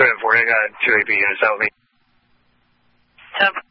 3 and 4, I got 2 AP units out with me. 10